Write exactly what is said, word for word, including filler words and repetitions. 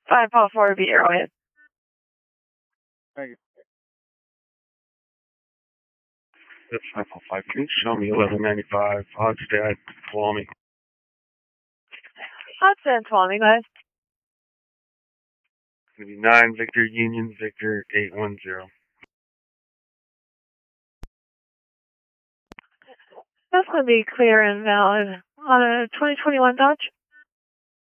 five four four to be Arrowhead. Thank you. That's five four five. Can you show me eleven ninety-five? Hogstad, Tuolumne. Hogstad, Tuolumne, guys. It's going to be nine Victor Union Victor eight one zero. That's going to be clear and valid on a twenty twenty-one Dodge.